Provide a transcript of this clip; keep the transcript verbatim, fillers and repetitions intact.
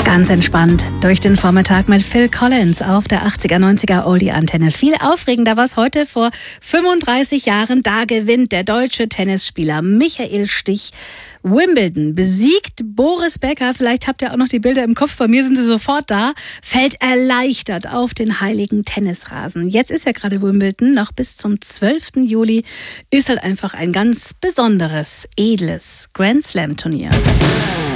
Ganz entspannt durch den Vormittag mit Phil Collins auf der achtziger, neunziger Oldie-Antenne. Viel aufregender war es heute vor fünfunddreißig Jahren. Da gewinnt der deutsche Tennisspieler Michael Stich Wimbledon, besiegt Boris Becker. Vielleicht habt ihr auch noch die Bilder im Kopf, bei mir sind sie sofort da. Fällt erleichtert auf den heiligen Tennisrasen. Jetzt ist ja gerade Wimbledon, noch bis zum zwölften Juli ist halt einfach ein ganz besonderes, edles Grand Slam Turnier.